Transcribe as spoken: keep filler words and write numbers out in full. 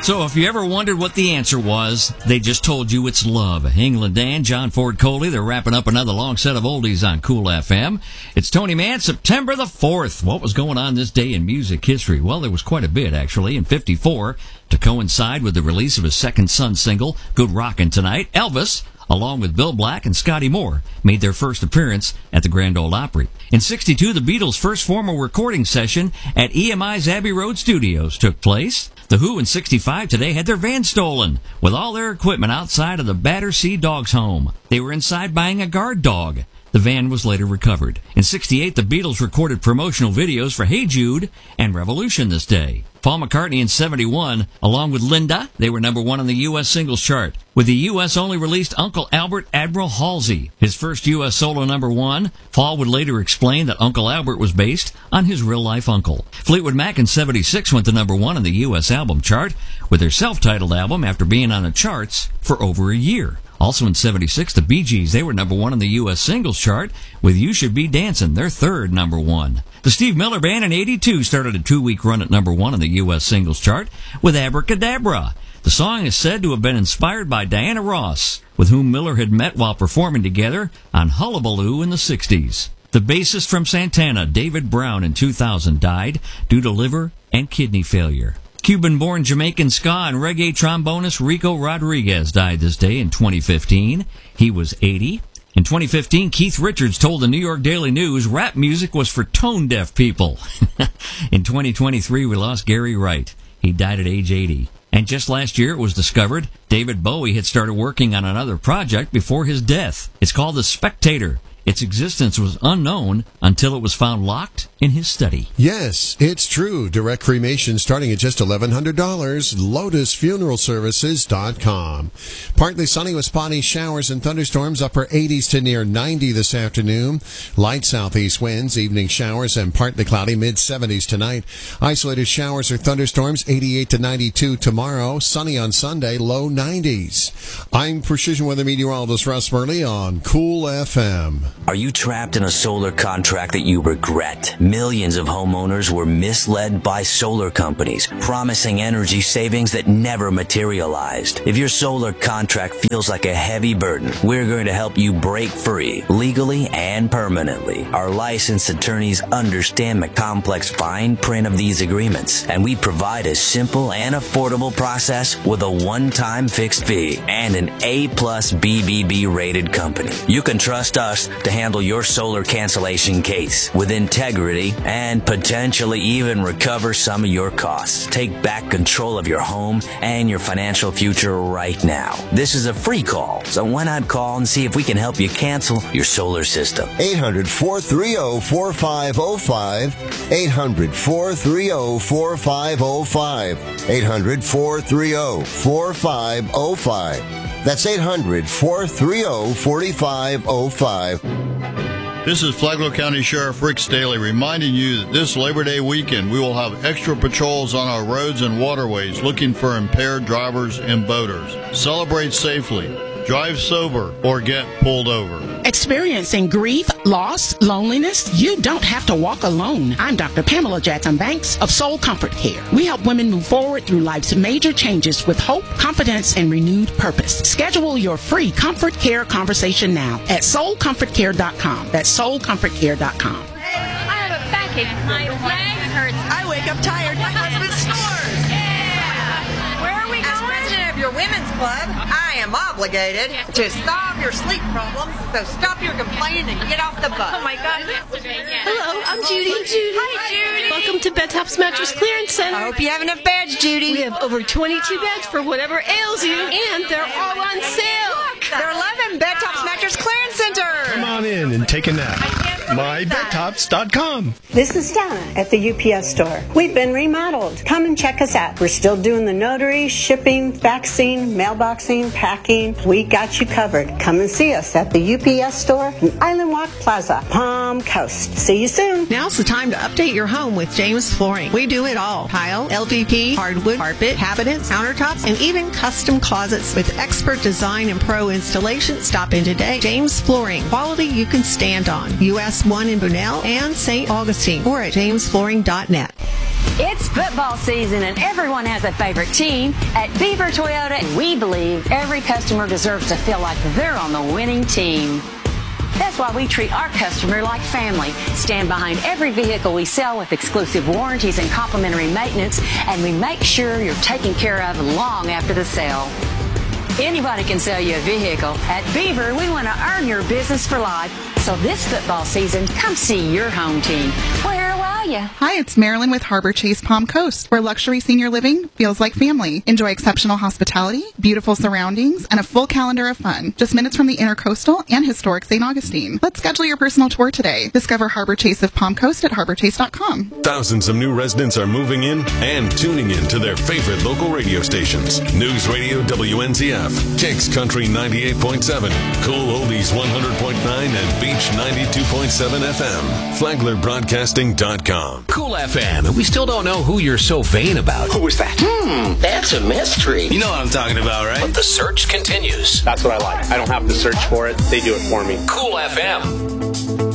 So if you ever wondered what the answer was, they just told you it's love. England Dan, John Ford Coley, they're wrapping up another long set of oldies on Cool F M. It's Tony Mann, September the fourth. What was going on this day in music history? Well, there was quite a bit, actually. In fifty-four, to coincide with the release of his second Sun single, Good Rockin' Tonight, Elvis, along with Bill Black and Scotty Moore, made their first appearance at the Grand Ole Opry. In sixty-two, the Beatles' first formal recording session at E M I's Abbey Road Studios took place. The Who in sixty-five today had their van stolen, with all their equipment outside of the Battersea Dogs home. They were inside buying a guard dog. The van was later recovered. In sixty-eight, the Beatles recorded promotional videos for Hey Jude and Revolution this day. Paul McCartney in seventy-one, along with Linda, they were number one on the U S singles chart, with the U S only released Uncle Albert Admiral Halsey, his first U S solo number one. Paul would later explain that Uncle Albert was based on his real-life uncle. Fleetwood Mac in seventy-six went to number one on the U S album chart, with their self-titled album after being on the charts for over a year. Also in seventy-six, the Bee Gees, they were number one on the U S singles chart with You Should Be Dancin', their third number one. The Steve Miller Band in eighty-two started a two-week run at number one on the U S singles chart with Abracadabra. The song is said to have been inspired by Diana Ross, with whom Miller had met while performing together on Hullabaloo in the sixties. The bassist from Santana, David Brown, in two thousand died due to liver and kidney failure. Cuban-born Jamaican ska and reggae trombonist Rico Rodriguez died this day in twenty fifteen. He was eighty. In twenty fifteen, Keith Richards told the New York Daily News rap music was for tone-deaf people. In twenty twenty-three, we lost Gary Wright. He died at age eighty. And just last year, it was discovered David Bowie had started working on another project before his death. It's called The Spectator. Its existence was unknown until it was found locked in his study. Yes, it's true. Direct cremation starting at just eleven hundred dollars. Lotus Funeral Services dot com. Partly sunny with spotty showers and thunderstorms, upper eighties to near ninety this afternoon. Light southeast winds, evening showers, and partly cloudy, mid seventies tonight. Isolated showers or thunderstorms, eighty-eight to ninety-two tomorrow. Sunny on Sunday, low nineties. I'm Precision Weather Meteorologist Russ Murley on Cool F M. Are you trapped in a solar contract that you regret? Millions of homeowners were misled by solar companies, promising energy savings that never materialized. If your solar contract feels like a heavy burden, we're going to help you break free, legally and permanently. Our licensed attorneys understand the complex fine print of these agreements, and we provide a simple and affordable process with a one-time fixed fee and an A plus B B B rated company. You can trust us to handle your solar cancellation case with integrity and potentially even recover some of your costs. Take back control of your home and your financial future right now. This is a free call, so why not call and see if we can help you cancel your solar system? eight hundred, four three zero, four five zero five. eight hundred, four three zero, four five zero five. eight hundred, four three zero, four five zero five. That's eight hundred, four three zero, four five zero five. This is Flagler County Sheriff Rick Staley reminding you that this Labor Day weekend we will have extra patrols on our roads and waterways looking for impaired drivers and boaters. Celebrate safely, drive sober, or get pulled over. Experiencing grief, loss, loneliness? You don't have to walk alone. I'm Doctor Pamela Jackson Banks of Soul Comfort Care. We help women move forward through life's major changes with hope, confidence, and renewed purpose. Schedule your free Comfort Care conversation now at soul comfort care dot com. That's soul comfort care dot com. I have a backache. My leg hurts. I wake up tired. My husband snores. Yeah. Where are we going? As president of your women's club, I am obligated to solve your sleep problems. So stop your complaining and get off the bus. Oh my God. Hello, I'm Judy. Judy. Hi, Judy. Welcome to Bedtops Mattress Clearance Center. I hope you have enough beds, Judy. We have over twenty-two beds for whatever ails you, and they're all on sale. Look, they're eleven Bedtops Mattress Clearance Center. Come on in and take a nap. my bed tops dot com. This is Donna at the U P S store. We've been remodeled. Come and check us out. We're still doing the notary, shipping, faxing, mailboxing, packing. We got you covered. Come and see us at the U P S store in Island Walk Plaza, Palm Coast. See you soon. Now's the time to update your home with James Flooring. We do it all. Tile, L V P, hardwood, carpet, cabinets, countertops, and even custom closets with expert design and pro installation. Stop in today. James Flooring. Quality you can stand on. U S one in Bunnell and Saint Augustine, or at james flooring dot net. It's football season and everyone has a favorite team. At Beaver Toyota, we believe every customer deserves to feel like they're on the winning team. That's why we treat our customer like family, stand behind every vehicle we sell with exclusive warranties and complimentary maintenance, and we make sure you're taken care of long after the sale. Anybody can sell you a vehicle. At Beaver, we want to earn your business for life. So this football season, come see your home team. Where are you? Hi, it's Marilyn with Harbor Chase Palm Coast, where luxury senior living feels like family. Enjoy exceptional hospitality, beautiful surroundings, and a full calendar of fun. Just minutes from the Intercoastal and historic Saint Augustine. Let's schedule your personal tour today. Discover Harbor Chase of Palm Coast at harbor chase dot com. Thousands of new residents are moving in and tuning in to their favorite local radio stations. News Radio W N Z F, Kicks Country ninety-eight point seven, Cool Oldies one hundred point nine, and Beach ninety-two point seven F M. Flagler Broadcasting dot com. Cool F M. We still don't know who you're so vain about. Who was that? Hmm, that's a mystery. You know what I'm talking about, right? But the search continues. That's what I like. I don't have to search for it. They do it for me. Cool F M.